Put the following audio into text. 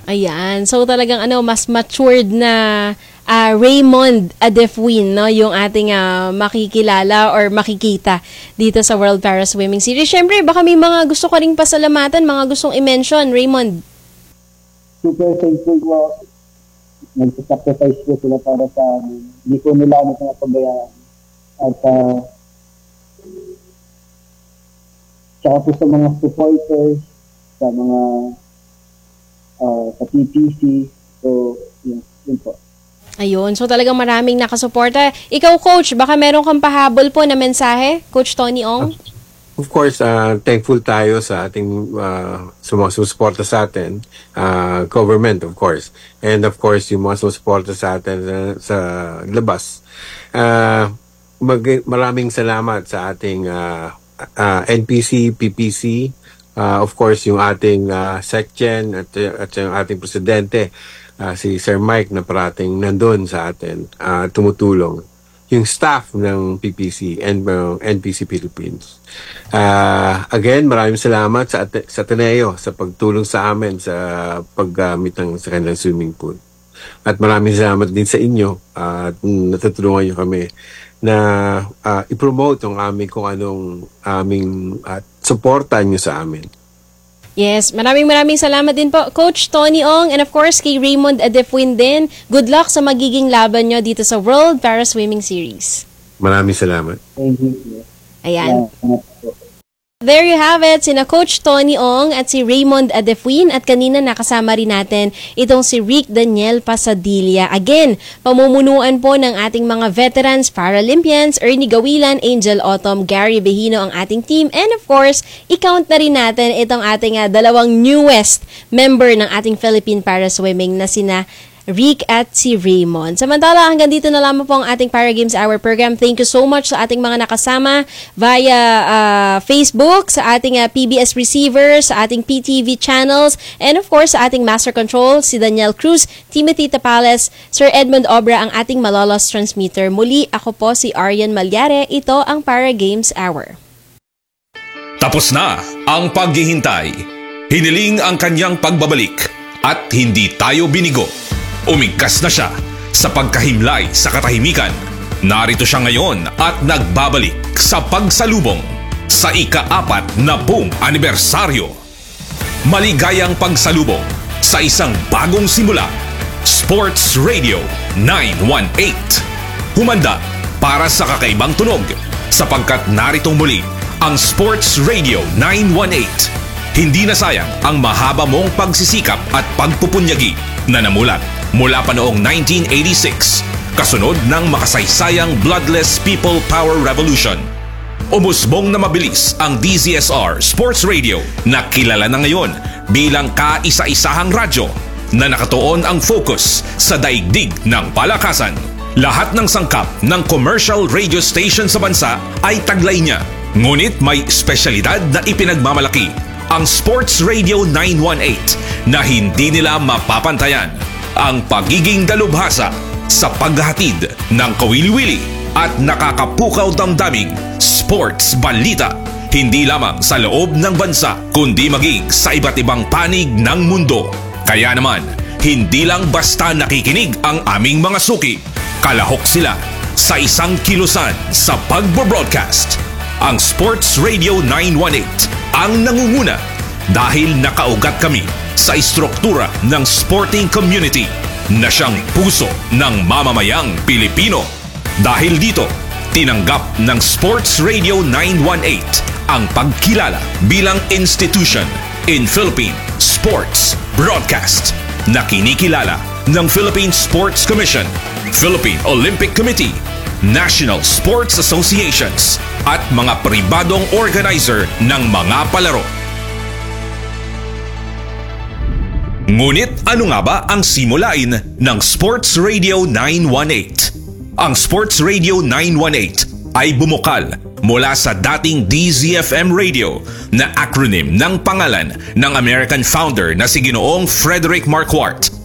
Ayan. So talagang mas matured na Raymond Adefwin, no, yung ating makikilala or makikita dito sa World Para Swimming Series. Syempre, baka may mga gusto ka ring pasalamatan, mga gustong i-mention, Raymond. Super thankful ko. Nag-sacrifice ko sila para sa amin. Hindi ko nila pinapabayaan. At saka po sa mga supporters, sa mga sa PPC. So, yun po. Ayun. So talagang maraming nakasuporta. Ikaw, Coach, baka meron kang pahabol po na mensahe? Coach Tony Ong? Of course, thankful tayo sa ating sumusuporta sa atin, government, of course. And of course, yung mga sumusuporta sa atin sa labas. Maraming salamat sa ating NPC, PPC, of course, yung ating SecGen at yung ating presidente, si Sir Mike na parating nandun sa atin, tumutulong. Yung staff ng PPC and NPC Philippines. Again, maraming salamat sa Ateneo sa pagtulong sa amin sa paggamit sa kanilang swimming pool. At maraming salamat din sa inyo at natutulungan nyo kami na i-promote ang aming kung anong aming supportan nyo sa amin. Yes, maraming salamat din po, Coach Tony Ong, and of course kay Raymond Adefwin din. Good luck sa magiging laban nyo dito sa World Para Swimming Series. Maraming salamat. Thank you. Ayan. There you have it, sina Coach Tony Ong at si Raymond Adefwin, at kanina nakasama rin natin itong si Rick Daniel Pasadilla. Again, pamumunuan po ng ating mga veterans, Paralympians, Ernie Gawilan, Angel Autumn, Gary Behino ang ating team, and of course, i-count na rin natin itong ating dalawang newest member ng ating Philippine Para Swimming na sina Rick at si Raymond. Samantala, hanggang dito na lamang po ang ating Para Games Hour program. Thank you so much sa ating mga nakasama via Facebook, sa ating PBS receivers, sa ating PTV channels, and of course sa ating Master Control, si Daniel Cruz, Timothy Tapales, Sir Edmund Obra ang ating Malolos transmitter. Muli, ako po si Arian Malyare. Ito ang Para Games Hour. Tapos na ang paghihintay. Hiniling ang kanyang pagbabalik at hindi tayo binigo. Umigkas na siya sa pagkahimlay sa katahimikan. Narito siya ngayon at nagbabalik sa pagsalubong sa ika-40 anibersaryo. Maligayang pagsalubong sa isang bagong simula. Sports Radio 918. Humanda para sa kakaibang tunog sapagkat naritong muli ang Sports Radio 918. Hindi na sayang ang mahaba mong pagsisikap at pagpupunyagi na namulat mula pa noong 1986, kasunod ng makasaysayang Bloodless People Power Revolution. Umusbong na mabilis ang DZSR Sports Radio na kilala na ngayon bilang kaisa-isahang radyo na nakatuon ang focus sa daigdig ng palakasan. Lahat ng sangkap ng commercial radio station sa bansa ay taglay niya. Ngunit may espesyalidad na ipinagmamalaki ang Sports Radio 918 na hindi nila mapapantayan. Ang pagiging dalubhasa sa paghahatid ng kawili-wili at nakakapukaw damdaming sports balita, hindi lamang sa loob ng bansa kundi maging sa iba't ibang panig ng mundo. Kaya naman, hindi lang basta nakikinig ang aming mga suki, kalahok sila sa isang kilusan sa pagbo-broadcast. Ang Sports Radio 918 ang nangunguna dahil nakaugat kami sa istruktura ng sporting community na siyang puso ng mamamayang Pilipino. Dahil dito, tinanggap ng Sports Radio 918 ang pagkilala bilang institution in Philippine Sports Broadcast na kinikilala ng Philippine Sports Commission, Philippine Olympic Committee, National Sports Associations at mga pribadong organizer ng mga palaro. Ngunit ano nga ba ang simulain ng Sports Radio 918? Ang Sports Radio 918 ay bumukal mula sa dating DZFM Radio na acronym ng pangalan ng American founder na si Ginoong Frederick Marquardt